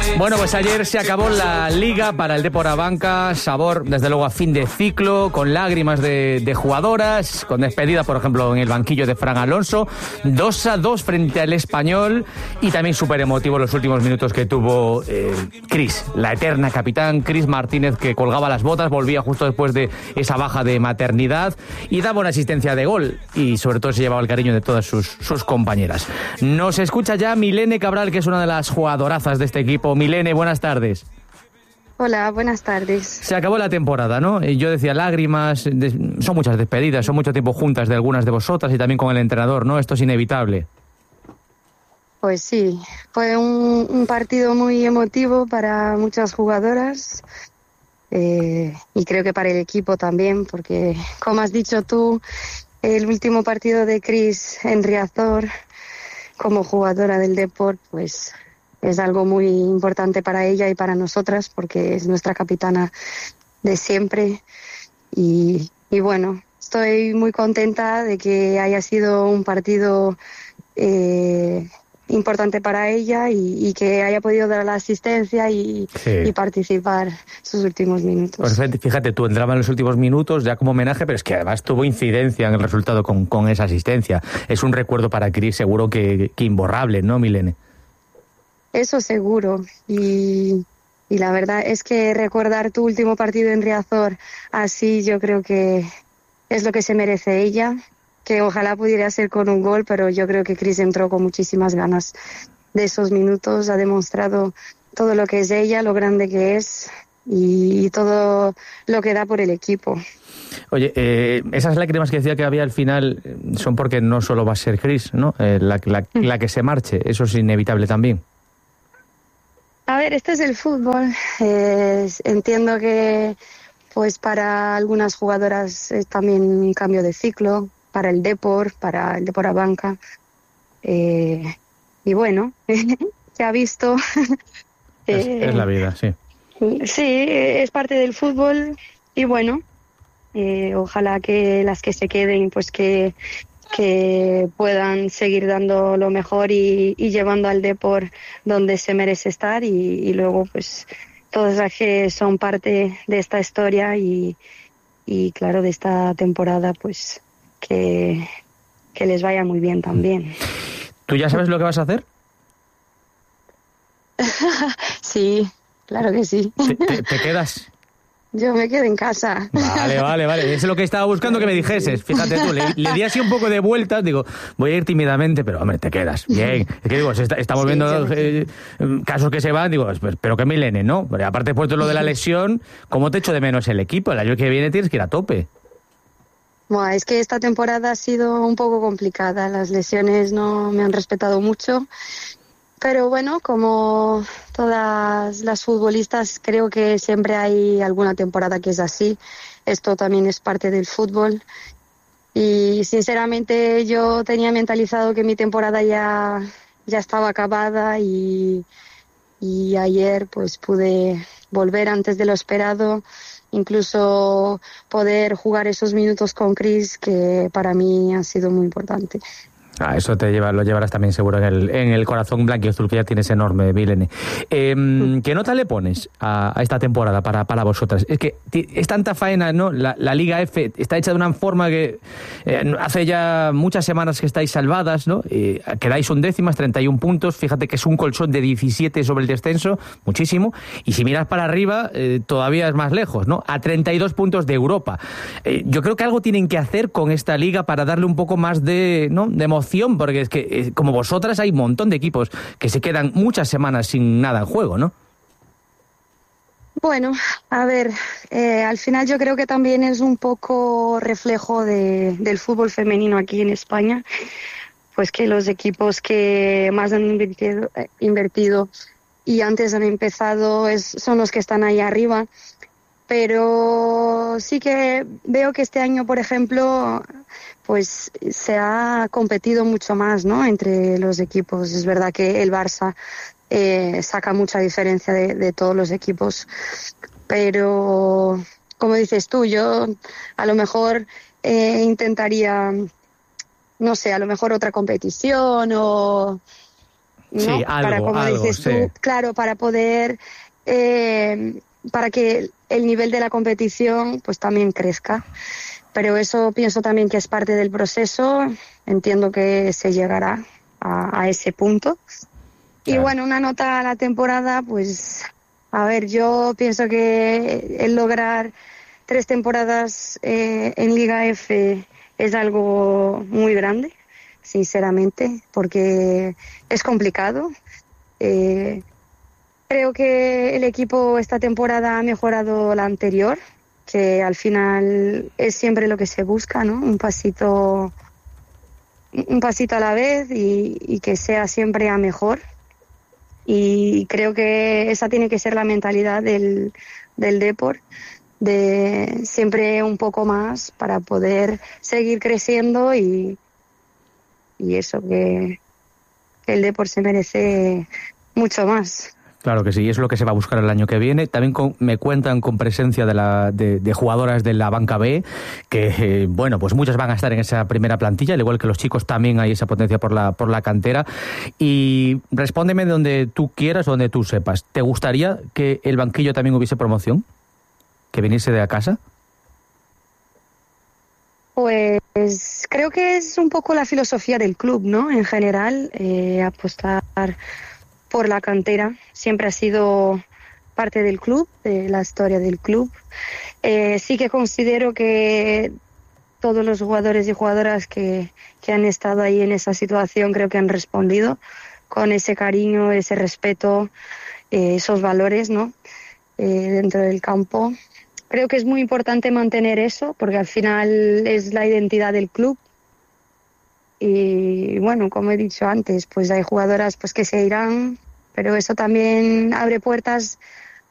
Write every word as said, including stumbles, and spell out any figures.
Bueno, pues ayer se acabó la Liga para el Depor Abanca, sabor desde luego a fin de ciclo, con lágrimas de, de jugadoras, con despedida por ejemplo en el banquillo de Fran Alonso, dos a dos frente al Español y también súper emotivo los últimos minutos que tuvo eh, Cris, la eterna capitán Cris Martínez, que colgaba las botas, volvía justo después de esa baja de maternidad y daba una asistencia de gol y sobre todo se llevaba el cariño de todas sus, sus compañeras. Nos escucha ya Milene Cabral, que es una de las jugadorazas de este equipo. Milene, buenas tardes. Hola, buenas tardes. Se acabó la temporada, ¿no? Yo decía lágrimas, de, son muchas despedidas, son mucho tiempo juntas de algunas de vosotras y también con el entrenador, ¿no? Esto es inevitable. Pues sí, fue un, un partido muy emotivo para muchas jugadoras eh, y creo que para el equipo también, porque como has dicho tú, el último partido de Cris en Riazor como jugadora del Depor, pues es algo muy importante para ella y para nosotras, porque es nuestra capitana de siempre. Y, y bueno, estoy muy contenta de que haya sido un partido eh, importante para ella y, y que haya podido dar la asistencia y, sí. y participar sus últimos minutos. Pues fíjate, tú entrabas en los últimos minutos ya como homenaje, pero es que además tuvo incidencia en el resultado con, con esa asistencia. Es un recuerdo para Cris seguro que, que imborrable, ¿no, Milene? Eso seguro, y, y la verdad es que recordar tu último partido en Riazor así, yo creo que es lo que se merece ella, que ojalá pudiera ser con un gol, pero yo creo que Cris entró con muchísimas ganas de esos minutos, ha demostrado todo lo que es ella, lo grande que es y, y todo lo que da por el equipo. Oye, eh, esas lágrimas que decía que había al final son porque no solo va a ser Cris, ¿no? Eh, la, la, la que se marche, eso es inevitable también. A ver, este es el fútbol. Eh, entiendo que pues para algunas jugadoras es también un cambio de ciclo, para el Depor, para el Depor Abanca. Eh, y bueno, se ha visto. es, eh, es la vida, sí. Sí, es parte del fútbol y bueno, eh, ojalá que las que se queden pues que... que puedan seguir dando lo mejor y, y llevando al Depor donde se merece estar y, y luego pues todas las que son parte de esta historia y, y claro de esta temporada pues que, que les vaya muy bien también. ¿Tú ya sabes lo que vas a hacer? Sí, claro que sí. ¿Te, te, te quedas? Yo me quedo en casa. Vale, vale, vale. Eso es lo que estaba buscando que me dijeses. Fíjate tú, le, le di así un poco de vueltas. Digo, voy a ir tímidamente, pero hombre, te quedas. Bien. Es que digo, está, estamos sí, viendo eh, casos que se van. Digo, pero que Milene, ¿no? Pero aparte, después de lo de la lesión, ¿cómo te echo de menos el equipo? El año que viene tienes que ir a tope. Bueno, es que esta temporada ha sido un poco complicada. Las lesiones no me han respetado mucho. Pero bueno, como todas las futbolistas, creo que siempre hay alguna temporada que es así. Esto también es parte del fútbol. Y sinceramente yo tenía mentalizado que mi temporada ya, ya estaba acabada y, y ayer pues pude volver antes de lo esperado. Incluso poder jugar esos minutos con Cris, que para mí ha sido muy importante. Ah, eso te lleva, lo llevarás también seguro en el, en el corazón blanquiazul que ya tienes enorme, Milene. Eh, ¿Qué nota le pones a, a esta temporada para, para vosotras? Es que es tanta faena, ¿no? La, la Liga F está hecha de una forma que eh, hace ya muchas semanas que estáis salvadas, ¿no? Eh, quedáis undécimas, treinta y un puntos. Fíjate que es un colchón de diecisiete sobre el descenso, muchísimo. Y si miras para arriba, eh, todavía es más lejos, ¿no? A treinta y dos puntos de Europa. Eh, yo creo que algo tienen que hacer con esta Liga para darle un poco más de, ¿no? de emoción, porque es que eh, como vosotras hay un montón de equipos que se quedan muchas semanas sin nada en juego, ¿no? Bueno, a ver, eh, al final yo creo que también es un poco reflejo de, del fútbol femenino aquí en España, pues que los equipos que más han invertido, eh, invertido y antes han empezado es, son los que están ahí arriba. Pero sí que veo que este año, por ejemplo, pues se ha competido mucho más, ¿no? Entre los equipos. Es verdad que el Barça eh, saca mucha diferencia de, de todos los equipos, pero como dices tú, yo a lo mejor eh, intentaría, no sé, a lo mejor otra competición o ¿no? Sí, algo, para, como algo, dices tú, sí. claro, para poder, eh, para que el nivel de la competición pues también crezca. Pero eso pienso también que es parte del proceso. Entiendo que se llegará a, a ese punto. Y Claro. bueno, una nota a la temporada, pues, a ver, yo pienso que el lograr tres temporadas eh, en Liga F es algo muy grande, sinceramente, porque es complicado. Eh, creo que el equipo esta temporada ha mejorado la anterior, que al final es siempre lo que se busca, ¿no? Un pasito, un pasito a la vez y, y que sea siempre a mejor. Y creo que esa tiene que ser la mentalidad del, del Depor, de siempre un poco más para poder seguir creciendo y, y eso, que, que el Depor se merece mucho más. Claro que sí, es lo que se va a buscar el año que viene. También con, me cuentan con presencia de, la, de, de jugadoras de la banca B, que, eh, bueno, pues muchas van a estar en esa primera plantilla, al igual que los chicos también hay esa potencia por la, por la cantera. Y respóndeme de donde tú quieras o donde tú sepas. ¿Te gustaría que el banquillo también hubiese promoción? ¿Que viniese de a casa? Pues creo que es un poco la filosofía del club, ¿no? En general, eh, apostar por la cantera siempre ha sido parte del club, de la historia del club. Eh, sí que considero que todos los jugadores y jugadoras que, que han estado ahí en esa situación creo que han respondido con ese cariño, ese respeto, eh, esos valores, ¿no? Eh, dentro del campo. Creo que es muy importante mantener eso porque al final es la identidad del club. Y bueno, como he dicho antes, pues hay jugadoras pues que se irán, pero eso también abre puertas